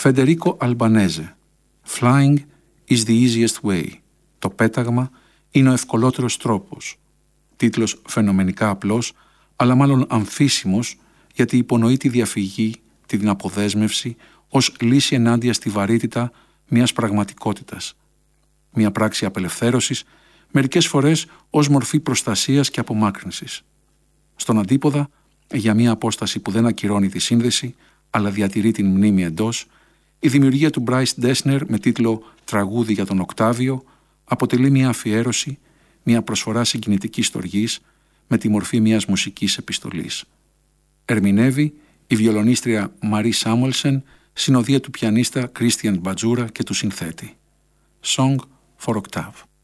Φεντερίκο Αλμπανέζε. Flying is the easiest way. Το πέταγμα είναι ο ευκολότερος τρόπος. Τίτλος φαινομενικά απλός, αλλά μάλλον αμφίσιμος, γιατί υπονοεί τη διαφυγή, την αποδέσμευση, ως λύση ενάντια στη βαρύτητα μιας πραγματικότητας. Μια πράξη απελευθέρωσης, μερικές φορές ως μορφή προστασίας και απομάκρυνσης. Στον αντίποδα, για μια απόσταση που δεν ακυρώνει τη σύνδεση, αλλά διατηρεί την μνήμη εντός, η δημιουργία του Bryce Dessner με τίτλο «Τραγούδι για τον Οκτάβιο» αποτελεί μια αφιέρωση, μια προσφορά συγκινητικής στοργής με τη μορφή μιας μουσικής επιστολής. Ερμηνεύει η βιολονίστρια Μαρί Σάμουελσεν, συνοδεία του πιανίστα Κρίστιαν Μπατζούρα και του συνθέτη. Song for Octave.